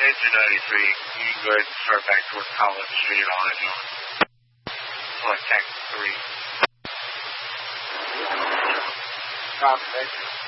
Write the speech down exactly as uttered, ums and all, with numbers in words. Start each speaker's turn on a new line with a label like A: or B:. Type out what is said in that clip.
A: engine ninety-three. You can go ahead and start back towards College Street on it. Contact three. Confirmation.